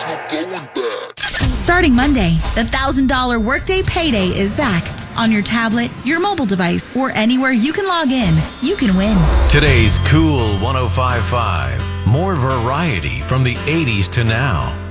Starting Monday, the $1,000 Workday Payday is back. On your tablet, your mobile device, or anywhere you can log in, you can win. Today's Cool 105.5. More variety from the 80s to now.